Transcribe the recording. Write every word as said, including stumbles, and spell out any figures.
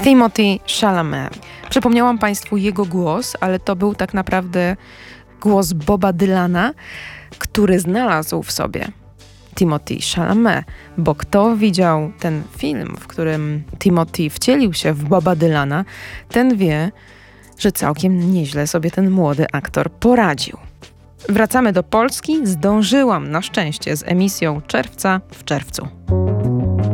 Timothée Chalamet. Przypomniałam Państwu jego głos, ale to był tak naprawdę głos Boba Dylana, który znalazł w sobie Timothée Chalamet, bo kto widział ten film, w którym Timothy wcielił się w Boba Dylana, ten wie, że całkiem nieźle sobie ten młody aktor poradził. Wracamy do Polski. Zdążyłam na szczęście z emisją Czerwca w czerwcu.